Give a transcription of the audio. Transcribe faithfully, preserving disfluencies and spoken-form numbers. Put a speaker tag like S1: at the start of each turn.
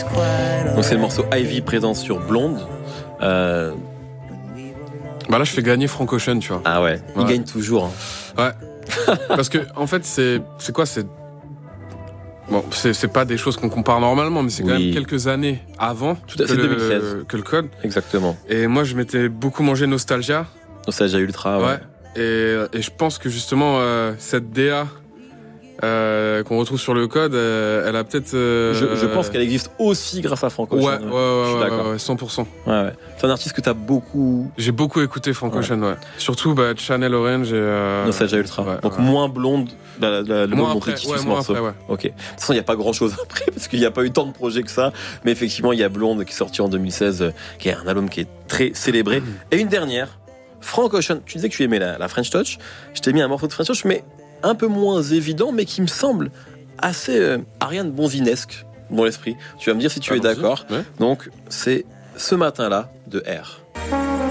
S1: Donc c'est le morceau Ivy présent sur Blonde. Euh...
S2: Bah là je fais gagner Frank Ocean, tu vois.
S1: Ah ouais, il
S2: ouais.
S1: gagne toujours. Hein.
S2: Ouais. Parce que en fait c'est c'est quoi c'est bon c'est c'est pas des choses qu'on compare normalement, mais c'est quand oui. même quelques années avant
S1: Tout à
S2: que,
S1: fait,
S2: le,
S1: deux mille seize.
S2: que le code.
S1: Exactement.
S2: Et moi je m'étais beaucoup mangé Nostalgia.
S1: Nostalgia Ultra. Ouais.
S2: ouais. Et, et je pense que justement euh, cette D A Euh, qu'on retrouve sur le code, euh, elle a peut-être. Euh,
S1: je, je pense qu'elle existe aussi grâce à Frank Ocean.
S2: Ouais, ouais, ouais, ouais, ouais, ouais, cent pour cent.
S1: Ouais, ouais. C'est un artiste que t'as beaucoup.
S2: J'ai beaucoup écouté Frank ouais. Ocean, ouais. Surtout bah, Channel Orange et. Euh...
S1: Nostalgia Ultra.
S2: Ouais,
S1: Donc
S2: ouais.
S1: moins blonde. La, la, le
S2: moins après, ouais,
S1: ce
S2: moins
S1: morceau.
S2: après, ouais.
S1: Ok. De toute façon, il n'y a pas grand chose après parce qu'il n'y a pas eu tant de projets que ça. Mais effectivement, il y a Blonde qui est sorti en deux mille seize, qui est un album qui est très célébré. Et une dernière, Frank Ocean. Tu disais que tu aimais la, la French Touch. Je t'ai mis un morceau de French Touch, mais un peu moins évident, mais qui me semble assez euh, Ariane Bonvinesque dans l'esprit. Tu vas me dire si tu ah, es d'accord. Ouais. Donc, c'est Ce matin-là de R.